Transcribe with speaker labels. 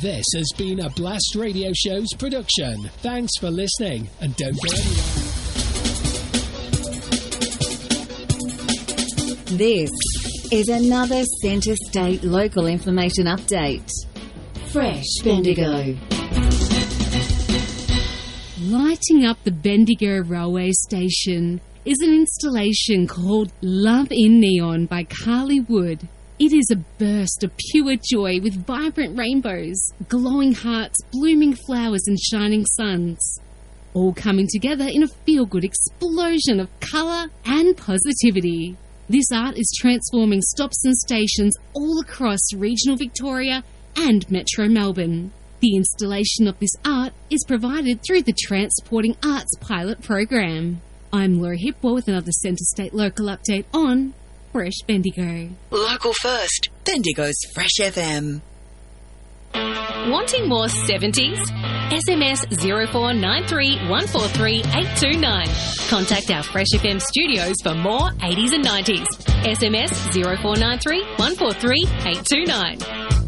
Speaker 1: This has been a Blast Radio Show's production. Thanks for listening, and don't go anywhere.
Speaker 2: This is another Centre State local information update. Fresh Bendigo.
Speaker 3: Lighting up the Bendigo railway station is an installation called Love in Neon by Carly Wood. It is a burst of pure joy with vibrant rainbows, glowing hearts, blooming flowers and shining suns, all coming together in a feel-good explosion of colour and positivity. This art is transforming stops and stations all across regional Victoria and Metro Melbourne. The installation of this art is provided through the Transporting Arts Pilot Program. I'm Laura Hipwell with another Centre State local update on Fresh Bendigo.
Speaker 4: Local first, Bendigo's Fresh FM.
Speaker 5: Wanting more 70s? SMS 0493 143 829. Contact our Fresh FM studios for more 80s and 90s. SMS 0493 143 829.